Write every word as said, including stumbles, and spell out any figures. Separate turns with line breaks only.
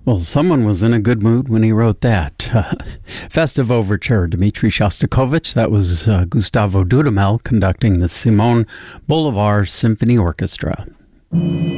Well, someone was in a good mood when he wrote that. Uh, Festive Overture, Dmitri Shostakovich. That was uh, Gustavo Dudamel conducting the Simon Bolivar Symphony Orchestra.